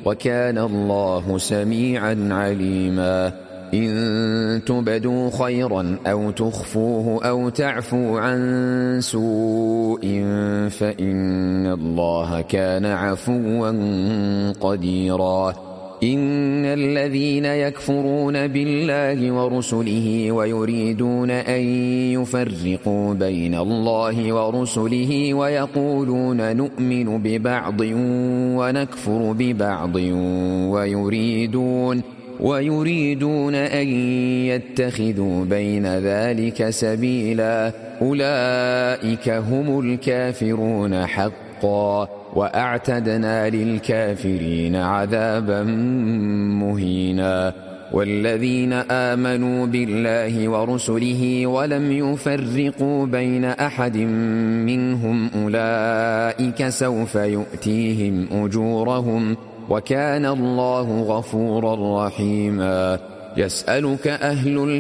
وكان الله سميعا عليما. إن تبدوا خيرا أو تخفوه أو تعفوا عن سوء فإن الله كان عفوا قديرا. إن الذين يكفرون بالله ورسله ويريدون أن يفرقوا بين الله ورسله ويقولون نؤمن ببعض ونكفر ببعض ويريدون أن يتخذوا بين ذلك سبيلا أولئك هم الكافرون حقا وأعتدنا للكافرين عذابا مهينا. والذين آمنوا بالله ورسله ولم يفرقوا بين أحد منهم أولئك سوف يؤتيهم أجورهم وكان الله غفورا رحيما. يسألك أهل